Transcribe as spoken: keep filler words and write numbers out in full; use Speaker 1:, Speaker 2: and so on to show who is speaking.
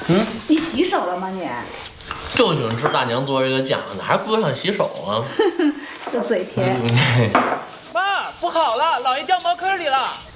Speaker 1: 嗯，
Speaker 2: 你洗手了吗你？
Speaker 1: 就喜欢吃大娘做这个酱，哪还顾得上洗手啊？
Speaker 2: 这嘴甜。
Speaker 1: 嗯
Speaker 3: 妈，不好了，姥爷掉茅坑里了。